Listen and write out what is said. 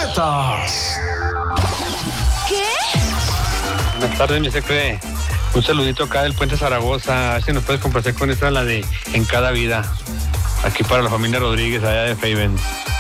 ¡Recetas! ¿Qué? Buenas tardes, mi secre. Un saludito acá del Puente Zaragoza. A ver si nos puedes complacer con esta, la de En Cada Vida. Aquí para la familia Rodríguez, allá de Feiben.